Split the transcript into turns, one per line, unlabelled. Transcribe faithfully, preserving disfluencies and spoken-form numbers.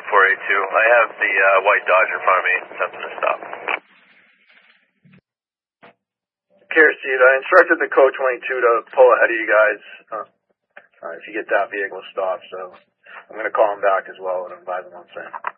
four eight two. I have the uh, white Dodge in front of me. Something to stop.
Kerosene, I instructed the Code twenty-two to pull ahead of you guys uh, uh, if you get that vehicle stopped, so I'm going to call him back as well and advise him on same.